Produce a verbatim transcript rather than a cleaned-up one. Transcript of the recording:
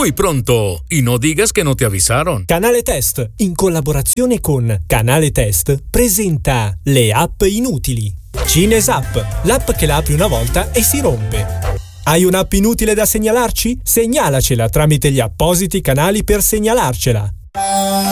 Muy pronto, y no digas que no te avisaron. Canale Test, in collaborazione con Canale Test, presenta le app inutili. Cinesapp, l'app che la apri una volta e si rompe. Hai un'app inutile da segnalarci? Segnalacela tramite gli appositi canali per segnalarcela.